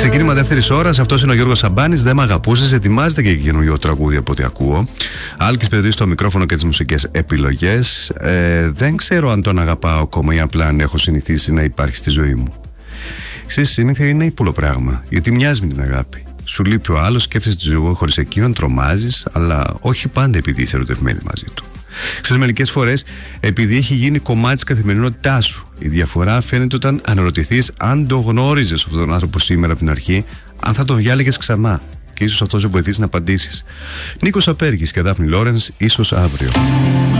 Ξεκίνημα δεύτερης ώρας. Αυτός είναι ο Γιώργος Σαμπάνης. Δεν μ' αγαπούσες. Ετοιμάζεται και καινούριο τραγούδι από ό,τι ακούω. Άλκης Πετρής στο μικρόφωνο και τις μουσικές επιλογές. Δεν ξέρω αν τον αγαπάω ακόμα ή απλά αν έχω συνηθίσει να υπάρχει στη ζωή μου. Ξέρεις, συνήθεια είναι ύπουλο πράγμα. Γιατί μοιάζει με την αγάπη. Σου λείπει ο άλλος, σκέφτεσαι τη ζωή χωρίς εκείνον, τρομάζεις, αλλά όχι πάντα επειδή είσαι ερωτευμένη μαζί του. Ξέρεις, μερικές φορές επειδή έχει γίνει κομμάτι της καθημερινότητάς σου. Η διαφορά φαίνεται όταν αναρωτηθείς αν το γνώριζες αυτόν τον άνθρωπο σήμερα από την αρχή, αν θα τον διάλεγες ξανά. Και ίσως αυτό σε βοηθήσει να απαντήσεις. Νίκος Απέργης και Δάφνη Λόρενς, ίσως αύριο.